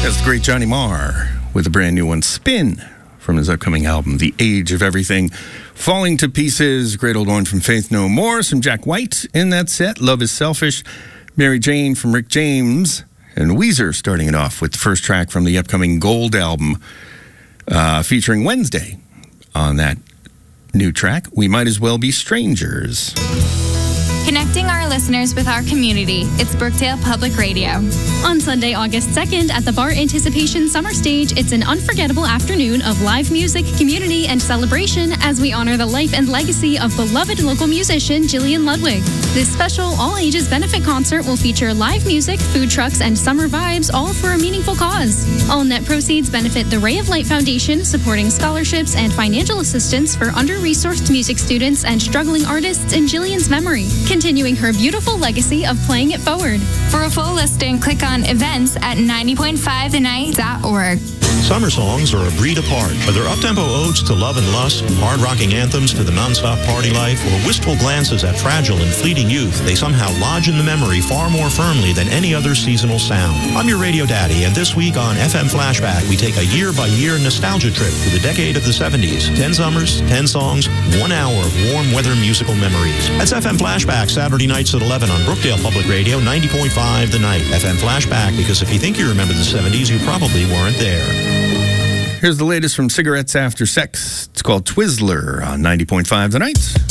That's the great Johnny Marr with a brand new one, Spin, from his upcoming album, The Age of Everything. Falling to Pieces, great old one from Faith No More, some Jack White in that set, Love is Selfish, Mary Jane from Rick James, and Weezer starting it off with the first track from the upcoming Gold album, featuring Wednesday on that new track, We Might As Well Be Strangers. Connecting our listeners with our community, it's Brookdale Public Radio. On Sunday, August 2nd, at the Bar Anticipation Summer Stage, it's an unforgettable afternoon of live music, community, and celebration as we honor the life and legacy of beloved local musician Gillian Ludwig. This special all-ages benefit concert will feature live music, food trucks, and summer vibes, all for a meaningful cause. All net proceeds benefit the Ray of Light Foundation, supporting scholarships and financial assistance for under-resourced music students and struggling artists in Gillian's memory, continuing her beautiful legacy of playing it forward. For a full listing, click on events at 90.5thenight.org. Summer songs are a breed apart. Whether up-tempo odes to love and lust, hard-rocking anthems to the non-stop party life, or wistful glances at fragile and fleeting youth, they somehow lodge in the memory far more firmly than any other seasonal sound. I'm your radio daddy, and this week on FM Flashback, we take a year-by-year nostalgia trip to the decade of the 70s. 10 summers, 10 songs, 1 hour of warm weather musical memories. That's FM Flashback, Saturday nights at 11 on Brookdale Public Radio, 90.5 The Night. FM Flashback, because if you think you remember the 70s, you probably weren't there. Here's the latest from Cigarettes After Sex. It's called Twizzler on 90.5 The Night.